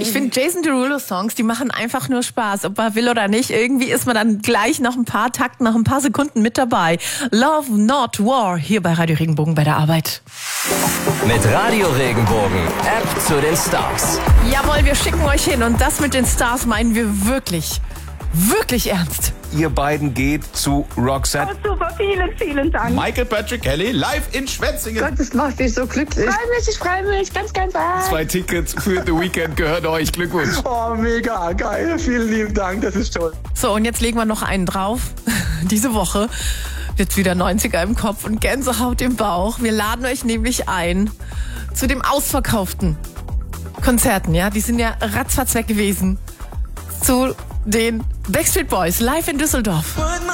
finde Jason Derulo Songs, die machen einfach nur Spaß, ob man will oder nicht. Irgendwie ist man dann gleich nach ein paar Takten, nach ein paar Sekunden mit dabei. Love Not War, hier bei Radio Regenbogen bei der Arbeit. Mit Radio Regenbogen, App zu den Stars. Jawohl, wir schicken euch hin und das mit den Stars meinen wir wirklich, wirklich ernst. Ihr beiden geht zu Roxette. Oh, super, vielen, vielen Dank. Michael Patrick Kelly live in Schwetzingen. Gott, das macht mich so glücklich. Ich freue mich, ganz, ganz arg. 2 Tickets für The Weekend gehört euch. Glückwunsch. Oh, mega geil. Vielen lieben Dank, das ist toll. So, und jetzt legen wir noch einen drauf. Diese Woche wird wieder 90er im Kopf und Gänsehaut im Bauch. Wir laden euch nämlich ein zu dem ausverkauften Konzerten, ja, die sind ja ratzfatz weg gewesen, zu den Backstreet Boys live in Düsseldorf.